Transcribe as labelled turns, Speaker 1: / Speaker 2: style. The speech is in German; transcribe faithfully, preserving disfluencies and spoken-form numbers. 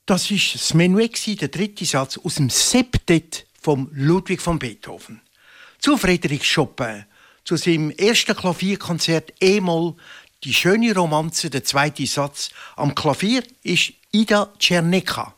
Speaker 1: Das war das Menuett, der dritte Satz aus dem Septett von Ludwig van Beethoven. Zu Frédéric Chopin, zu seinem ersten Klavierkonzert E-Moll, die schöne Romanze, der zweite Satz. Am Klavier ist Ida Czernicka.